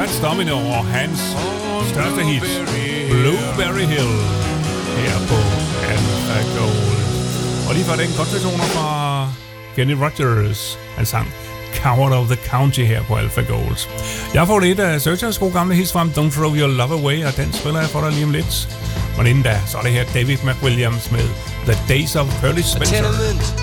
Fats Domino og hans største hit, Blueberry Hill, her på Alpha Gold. Og lige fra den kontrationer fra Kenny Rogers, han sang Coward of the County her på Alpha Gold. Jeg får lidt af Searchers gode gamle hits frem, Don't Throw Your Love Away, og den spiller jeg for dig lige om lidt. Men inden da, så er det her David McWilliams med The Days of Curly Spencer.